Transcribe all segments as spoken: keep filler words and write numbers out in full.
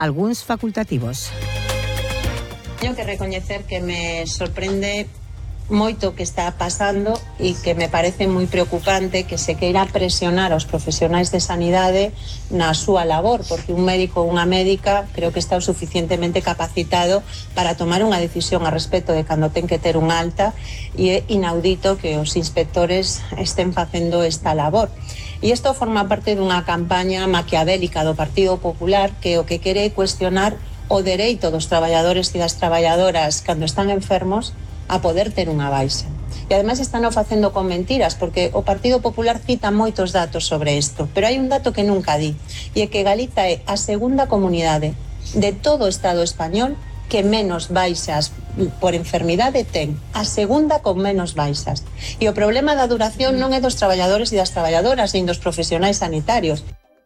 algúns facultativos. Teño que recoñecer que me sorprende moito que está pasando e que me parece moi preocupante que se queira presionar aos profesionais de sanidade na súa labor, porque un médico ou unha médica creo que está o suficientemente capacitado para tomar unha decisión a respecto de cando ten que ter un alta, e é inaudito que os inspectores estén facendo esta labor. E isto forma parte dunha campaña maquiavélica do Partido Popular que o que quere é cuestionar o dereito dos traballadores e das traballadoras cando están enfermos a poder ter unha baixa. E ademais están o facendo con mentiras, porque o Partido Popular cita moitos datos sobre isto, pero hai un dato que nunca di, e é que Galiza é a segunda comunidade de todo o Estado español que menos baixas por enfermidade ten, a segunda con menos baixas. E o problema da duración non é dos traballadores e das traballadoras, nin dos profesionais sanitarios.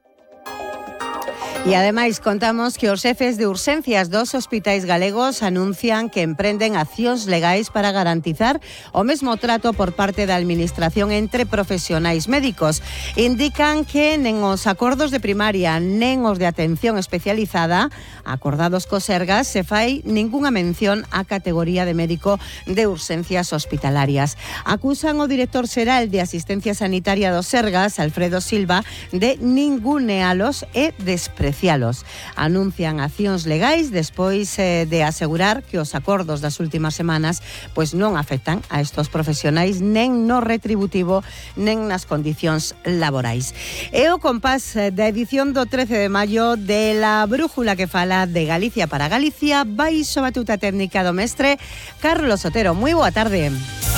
E ademais contamos que os xefes de urxencias dos hospitais galegos anuncian que emprenden accións legais para garantizar o mesmo trato por parte da administración entre profesionais médicos. Indican que nen os acordos de primaria nen os de atención especializada acordados co Sergas se fai ningunha mención á categoría de médico de urxencias hospitalarias. Acusan o director xeral de Asistencia Sanitaria do Sergas, Alfredo Silva, de ningunealos e desprecialos. Anuncian accións legais despois eh, de asegurar que os acordos das últimas semanas pois non afectan a estos profesionais nen no retributivo nen nas condicións laborais. E o compás da edición do trece de maio de La Brújula que fala de Galicia para Galicia baixo batuta técnica do mestre Carlos Otero. Moi boa tarde.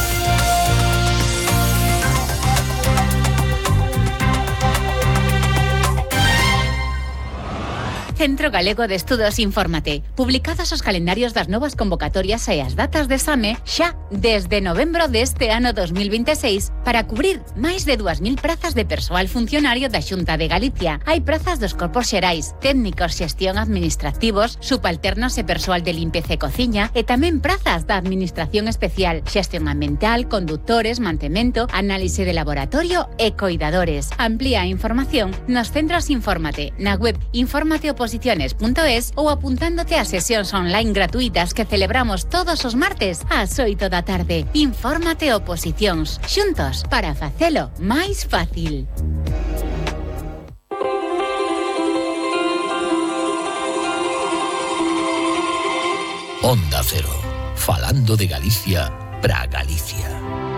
Centro Galego de Estudos Infórmate. Publicados os calendarios das novas convocatorias e as datas de exame xa desde novembro deste ano dos mil veintiséis para cubrir máis de dúas mil prazas de persoal funcionario da Xunta de Galicia. Hai prazas dos corpos xerais, técnicos, xestión administrativos, subalternos e persoal de limpeza e cociña e tamén prazas da Administración Especial, xestión ambiental, condutores, mantemento, análise de laboratorio e coidadores. Amplía a información nos centros Infórmate, na web infórmate oposiciones punto es ou apuntándote a sesións online gratuitas que celebramos todos os martes ás oito da tarde. Infórmate Oposicións, xuntos para facelo máis fácil. Onda Cero, falando de Galicia para Galicia.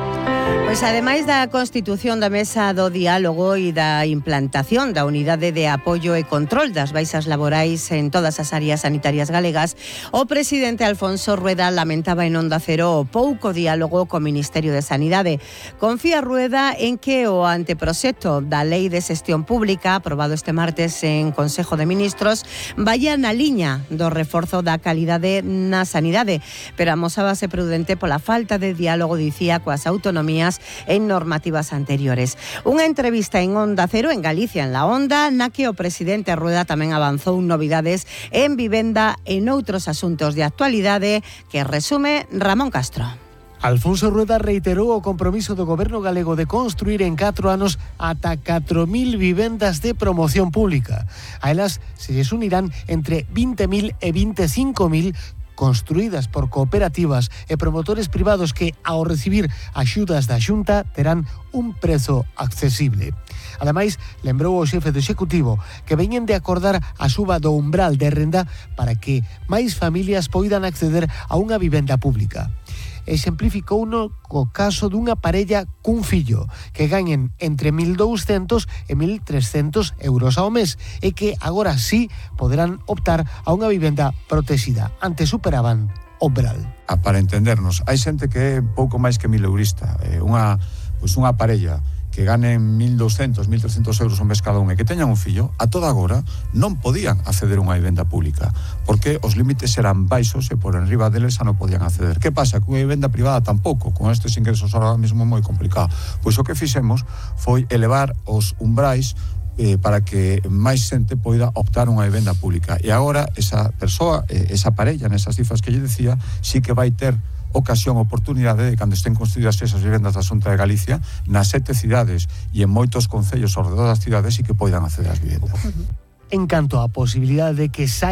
Pois ademais da constitución da Mesa do Diálogo e da implantación da Unidade de Apoio e Control das Baixas Laborais en todas as áreas sanitarias galegas, o presidente Alfonso Rueda lamentaba en Onda Cero o pouco diálogo co Ministerio de Sanidade. Confía Rueda en que o anteproxecto da Lei de Xestión Pública, aprobado este martes en Consejo de Ministros, vaya na liña do reforzo da calidade na sanidade, pero amosábase prudente pola falta de diálogo, dicía, coas autonomías en normativas anteriores. Unha entrevista en Onda Cero en Galicia en la Onda, na que o presidente Rueda tamén avanzou novidades en vivenda e noutros asuntos de actualidade que resume Ramón Castro. Alfonso Rueda reiterou o compromiso do goberno galego de construir en catro anos ata catro mil vivendas de promoción pública. A elas se lles unirán entre vinte mil e veinticinco mil construídas por cooperativas e promotores privados que, ao recibir axudas da Xunta, terán un prezo accesible. Ademais, lembrou o xefe do Executivo que veñen de acordar a suba do umbral de renda para que máis familias poidan acceder a unha vivenda pública. Exemplificouno co caso dunha parella cun fillo que gañen entre mil douscentos e mil trescentos euros ao mes e que agora sí poderán optar a unha vivenda protexida. Antes superaban o umbral. Para entendernos, hai xente que é pouco máis que mil eurista, eh, unha, pois unha parella que ganen mil douscentos, mil trescentos euros ao mes cada un e que teñan un fillo, a toda agora non podían acceder a unha vivenda pública, porque os límites eran baixos e por enriba deles xa non podían acceder. Que pasa? Que unha vivenda privada tampouco, con estes ingresos ahora mesmo moi complicado. Pois o que fixemos foi elevar os umbrais eh, para que máis xente poida optar unha vivenda pública. E agora esa persoa, eh, esa parella, nesas cifras que lle decía, sí que vai ter ocasión, oportunidade de cando estén construídas esas vivendas da Xunta de Galicia nas sete cidades e en moitos concellos ao redor das cidades e que poidan acceder ás vivendas. En canto á posibilidade de que